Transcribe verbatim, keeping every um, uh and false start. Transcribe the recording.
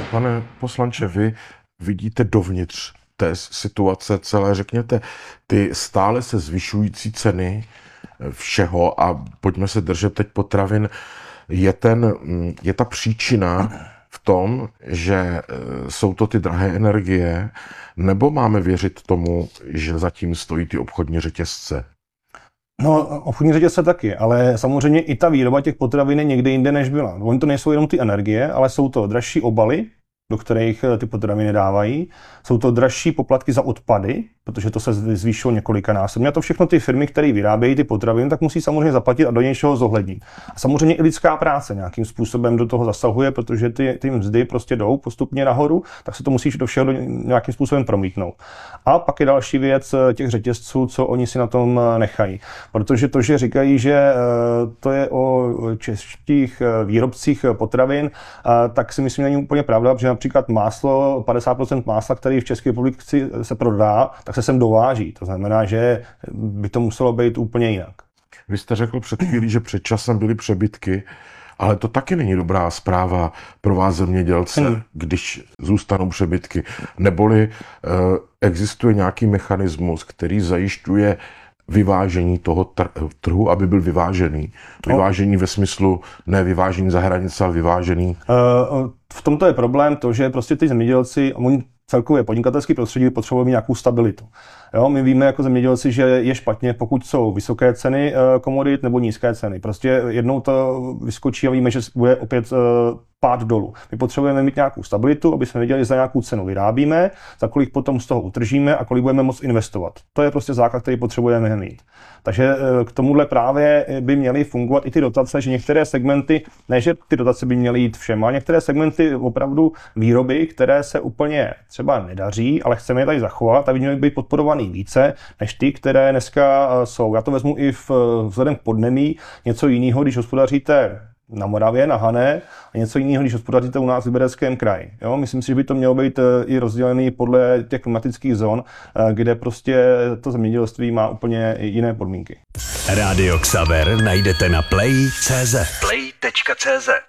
Pane poslanče, vy vidíte dovnitř té situace celé, řekněte, ty stále se zvyšující ceny všeho a pojďme se držet teď potravin, je, ten, je ta příčina v tom, že jsou to ty drahé energie, nebo máme věřit tomu, že zatím stojí ty obchodní řetězce? No, obchodní řetězce taky, ale samozřejmě i ta výroba těch potravin je někde jinde, než byla. Oni to nejsou jenom ty energie, ale jsou to dražší obaly, do kterých ty potraviny dávají. Jsou to dražší poplatky za odpady, protože to se zvýšilo několikanásobně. A to všechno ty firmy, které vyrábějí ty potraviny, tak musí samozřejmě zaplatit a do něčeho zohlednit. A samozřejmě i lidská práce nějakým způsobem do toho zasahuje, protože ty, ty mzdy prostě jdou postupně nahoru, tak se to musí do všeho nějakým způsobem promítnout. A pak je další věc těch řetězců, co oni si na tom nechají. Protože to, že říkají, že to je o českých výrobcích potravin, tak si myslím, že není úplně pravda, protože například máslo, padesát procent másla, který v České republice se prodá, tak se sem dováží. To znamená, že by to muselo být úplně jinak. Vy jste řekl před chvílí, že před časem byly přebytky, ale to taky není dobrá zpráva pro vás zemědělce, hmm. když zůstanou přebytky. Neboli eh, existuje nějaký mechanismus, který zajišťuje vyvážení toho trhu, aby byl vyvážený. Vyvážení ve smyslu ne vyvážení za hranice, ale vyvážený. V tomto je problém to, že prostě ty zemědělci, oni celkově podnikatelský prostředí potřebují mít nějakou stabilitu. Jo, my víme jako zemědělci, že je špatně, pokud jsou vysoké ceny komodit nebo nízké ceny. Prostě jednou to vyskočí a víme, že bude opět pád dolů. My potřebujeme mít nějakou stabilitu, aby jsme věděli, za nějakou cenu vyrábíme, za kolik potom z toho utržíme a kolik budeme moct investovat. To je prostě základ, který potřebujeme mít. Takže k tomuhle právě by měly fungovat i ty dotace, že některé segmenty, ne že ty dotace by měly jít všem, ale některé segmenty opravdu výroby, které se úplně třeba nedaří, ale chceme je tady zachovat a by měly být podporovaný více než ty, které dneska jsou. Já to vezmu i v, vzhledem k podnemí, něco jiného, když hospodaříte na Moravě, na Hané, a něco jiného, když hospodaříte u nás v Libereckém kraji. Jo? Myslím si, že by to mělo být i rozdělený podle těch klimatických zón, kde prostě to zemědělství má úplně jiné podmínky. Radio Xaver najdete na play tečka cé zet. play tečka cé zet